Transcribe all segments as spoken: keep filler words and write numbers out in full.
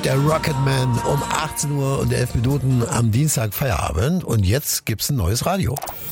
der Rocketman um achtzehn Uhr und elf Minuten am Dienstag Feierabend. Und jetzt gibt's ein neues Radio.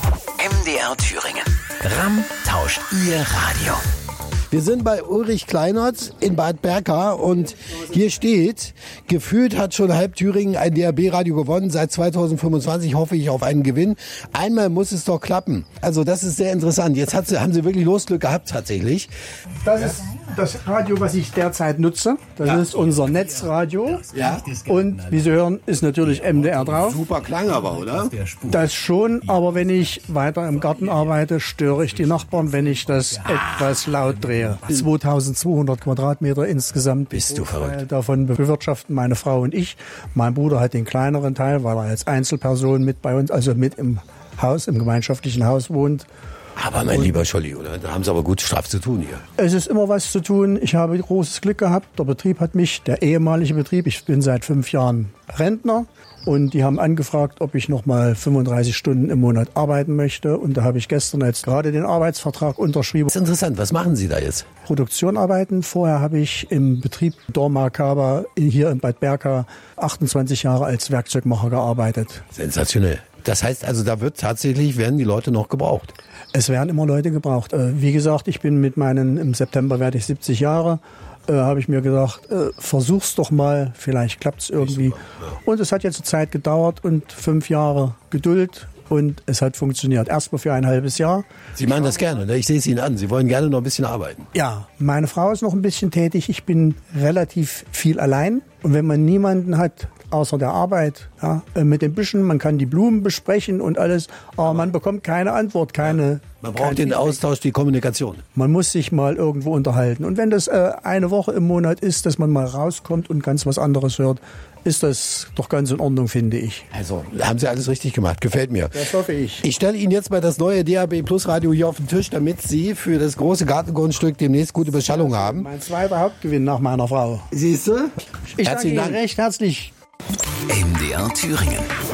M D R Thüringen. Ram tauscht Ihr Radio. Wir sind bei Ulrich Kleinert in Bad Berka und hier steht, gefühlt hat schon halb Thüringen ein D A B-Radio gewonnen. Seit zweitausendfünfundzwanzig hoffe ich auf einen Gewinn. Einmal muss es doch klappen. Also das ist sehr interessant. Jetzt hat sie, haben Sie wirklich Losglück gehabt tatsächlich. Das ist das Radio, was ich derzeit nutze. Das ja. ist unser Netzradio. Ja. Und wie Sie hören, ist natürlich M D R drauf. Super Klang aber, oder? Das schon, aber wenn ich weiter im Garten arbeite, störe ich die Nachbarn, wenn ich das etwas laut drehe. zweitausendzweihundert Quadratmeter insgesamt. Bist du verrückt? Davon bewirtschaften meine Frau und ich. Mein Bruder hat den kleineren Teil, weil er als Einzelperson mit bei uns, also mit im Haus, im gemeinschaftlichen Haus wohnt. Aber mein und lieber Scholli, oder? Da haben Sie aber gut straff zu tun hier. Es ist immer was zu tun. Ich habe großes Glück gehabt. Der Betrieb hat mich, der ehemalige Betrieb, ich bin seit fünf Jahren Rentner. Und die haben angefragt, ob ich noch mal fünfunddreißig Stunden im Monat arbeiten möchte. Und da habe ich gestern jetzt gerade den Arbeitsvertrag unterschrieben. Das ist interessant. Was machen Sie da jetzt? Produktion arbeiten. Vorher habe ich im Betrieb Dormakaba hier in Bad Berka achtundzwanzig Jahre als Werkzeugmacher gearbeitet. Sensationell. Das heißt also, da wird tatsächlich, werden die Leute noch gebraucht? Es werden immer Leute gebraucht. Wie gesagt, ich bin mit meinen, im September werde ich siebzig Jahre. Äh, habe ich mir gedacht, äh, versuch's doch mal, vielleicht klappt's irgendwie. Und es hat jetzt eine Zeit gedauert und fünf Jahre Geduld und es hat funktioniert. Erstmal für ein halbes Jahr. Sie machen das gerne, ne? Ich sehe es Ihnen an. Sie wollen gerne noch ein bisschen arbeiten. Ja, meine Frau ist noch ein bisschen tätig. Ich bin relativ viel allein. Und wenn man niemanden hat, außer der Arbeit, ja, mit den Büschen, man kann die Blumen besprechen und alles, aber man bekommt keine Antwort, keine... Man braucht den Austausch, die Kommunikation. Man muss sich mal irgendwo unterhalten. Und wenn das äh, eine Woche im Monat ist, dass man mal rauskommt und ganz was anderes hört, ist das doch ganz in Ordnung, finde ich. Also, haben Sie alles richtig gemacht. Gefällt mir. Das hoffe ich. Ich stelle Ihnen jetzt mal das neue D A B Plus Radio hier auf den Tisch, damit Sie für das große Gartengrundstück demnächst gute Beschallung haben. Mein zweiter Hauptgewinn nach meiner Frau. Siehst du? Ich danke Ihnen recht herzlich. M D R Thüringen.